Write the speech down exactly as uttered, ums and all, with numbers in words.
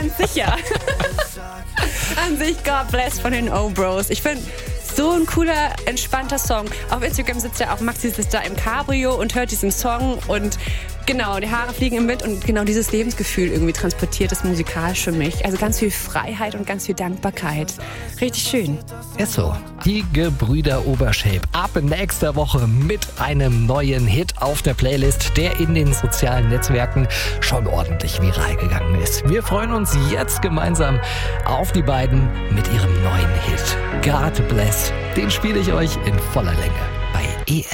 Sicher. An sich God Bless von den O-Bros. Ich finde, so ein cooler, entspannter Song. Auf Instagram sitzt ja auch Maxi sitzt da im Cabrio und hört diesen Song und genau, die Haare fliegen im Wind und genau dieses Lebensgefühl irgendwie transportiert es musikalisch für mich. Also ganz viel Freiheit und ganz viel Dankbarkeit. Richtig schön. Ist so. Die Gebrüder Obershape ab nächster Woche mit einem neuen Hit auf der Playlist, der in den sozialen Netzwerken schon ordentlich viral gegangen ist. Wir freuen uns jetzt gemeinsam auf die beiden mit ihrem neuen Hit God Bless. Den spiele ich euch in voller Länge bei E